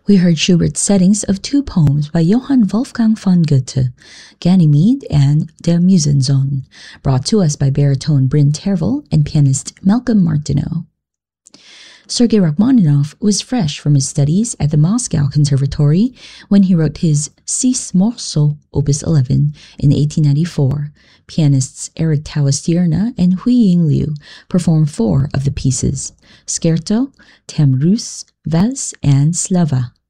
We heard Schubert's settings of two poems by Johann Wolfgang von Goethe, Ganymede and Der Musensohn, brought to us by baritone Bryn Tervel and pianist Malcolm Martineau. Sergei Rachmaninoff was fresh from his studies at the Moscow Conservatory when he wrote his Six Morceaux, Opus 11, in 1894. Pianists Eric Tausstierna and Huiying Liu performed 4 of the pieces: Scherzo, Thème Russe, Valse, and Slava.